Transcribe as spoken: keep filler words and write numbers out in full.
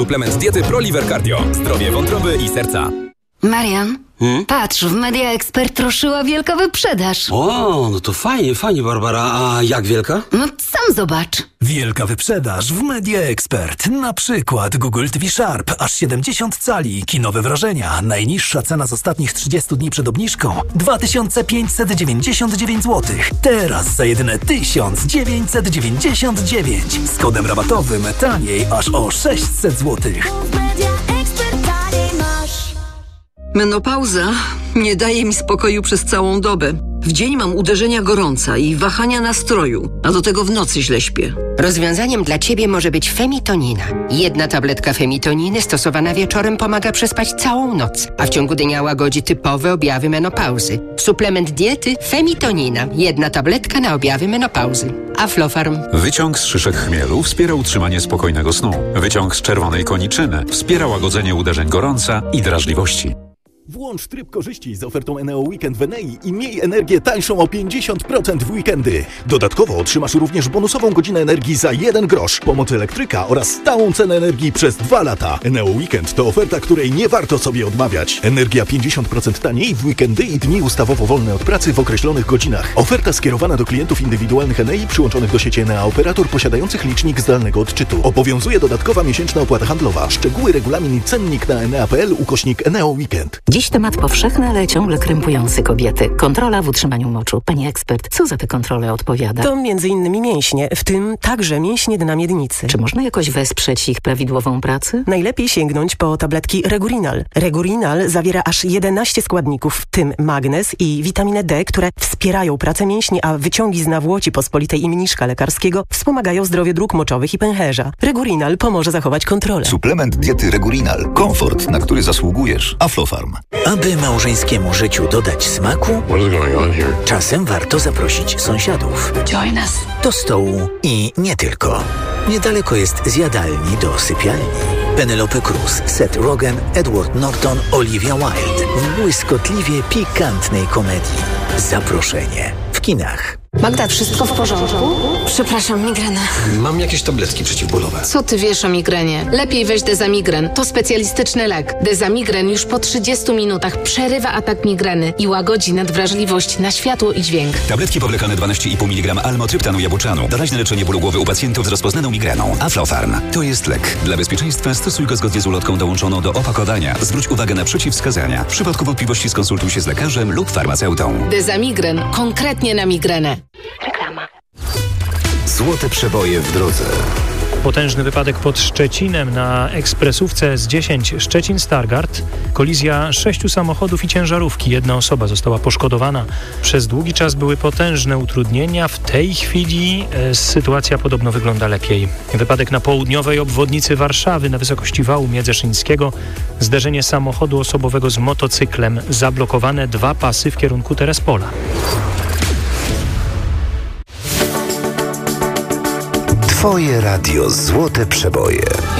Suplement diety ProLiver Cardio. Zdrowie wątroby i serca. Marian, Hmm? patrz, w Media Expert ruszyła wielka wyprzedaż. O, no to fajnie, fajnie, Barbara. A jak wielka? No sam zobacz. Wielka wyprzedaż w Media Expert. Na przykład Google T V Sharp, aż siedemdziesiąt cali, kinowe wrażenia. Najniższa cena z ostatnich trzydziestu dni przed obniżką dwa tysiące pięćset dziewięćdziesiąt dziewięć złotych. Teraz za jedyne tysiąc dziewięćset dziewięćdziesiąt dziewięć. Z kodem rabatowym taniej aż o sześćset złotych. Menopauza nie daje mi spokoju przez całą dobę. W dzień mam uderzenia gorąca i wahania nastroju, a do tego w nocy źle śpię. Rozwiązaniem dla Ciebie może być Femitonina. Jedna tabletka Femitoniny stosowana wieczorem pomaga przespać całą noc, a w ciągu dnia łagodzi typowe objawy menopauzy. Suplement diety Femitonina. Jedna tabletka na objawy menopauzy. Aflofarm. Wyciąg z szyszek chmielu wspiera utrzymanie spokojnego snu. Wyciąg z czerwonej koniczyny wspiera łagodzenie uderzeń gorąca i drażliwości. Włącz tryb korzyści z ofertą Eneo Weekend w Enei i miej energię tańszą o pięćdziesiąt procent w weekendy. Dodatkowo otrzymasz również bonusową godzinę energii za jeden grosz, pomoc elektryka oraz stałą cenę energii przez dwa lata. Eneo Weekend to oferta, której nie warto sobie odmawiać. Energia pięćdziesiąt procent taniej w weekendy i dni ustawowo wolne od pracy w określonych godzinach. Oferta skierowana do klientów indywidualnych Enei przyłączonych do sieci Enea operator posiadających licznik zdalnego odczytu. Obowiązuje dodatkowa miesięczna opłata handlowa. Szczegóły, regulamin i cennik na enea kropka p l ukośnik Eneo Weekend. Dziś temat powszechny, ale ciągle krępujący kobiety. Kontrola w utrzymaniu moczu. Pani ekspert, co za tę kontrolę odpowiada? To między innymi mięśnie, w tym także mięśnie dna miednicy. Czy można jakoś wesprzeć ich prawidłową pracę? Najlepiej sięgnąć po tabletki Regurinal. Regurinal zawiera aż jedenaście składników, w tym magnez i witaminę D, które wspierają pracę mięśni, a wyciągi z nawłoci pospolitej i mniszka lekarskiego wspomagają zdrowie dróg moczowych i pęcherza. Regurinal pomoże zachować kontrolę. Suplement diety Regurinal. Komfort, na który zasługujesz. Aflofarm. Aby małżeńskiemu życiu dodać smaku, czasem warto zaprosić sąsiadów. Join us. Do stołu i nie tylko. Niedaleko jest zjadalni do sypialni. Penelope Cruz, Seth Rogen, Edward Norton, Olivia Wilde w błyskotliwie pikantnej komedii. Zaproszenie w kinach. Magda, wszystko w porządku? Przepraszam, migrena. Mam jakieś tabletki przeciwbólowe. Co ty wiesz o migrenie? Lepiej weź Dezamigren. To specjalistyczny lek. Dezamigren już po trzydziestu minutach przerywa atak migreny i łagodzi nadwrażliwość na światło i dźwięk. Tabletki powlekane dwanaście i pół miligrama almotryptanu jabłczanu. Doraźne leczenie bólu głowy u pacjentów z rozpoznaną migreną. Aflofarm. To jest lek. Dla bezpieczeństwa stosuj go zgodnie z ulotką dołączoną do opakowania. Zwróć uwagę na przeciwwskazania. W przypadku wątpliwości skonsultuj się z lekarzem lub farmaceutą. Dezamigren. Konkretnie na migrenę. Reklama. Złote przeboje w drodze. Potężny wypadek pod Szczecinem na ekspresówce S dziesięć Szczecin-Stargard. Kolizja sześciu samochodów i ciężarówki. Jedna osoba została poszkodowana. Przez długi czas były potężne utrudnienia. W tej chwili e, sytuacja podobno wygląda lepiej. Wypadek na południowej obwodnicy Warszawy na wysokości wału Międzyszyńskiego. Zderzenie samochodu osobowego z motocyklem. Zablokowane dwa pasy w kierunku Terespola. Twoje radio Złote Przeboje.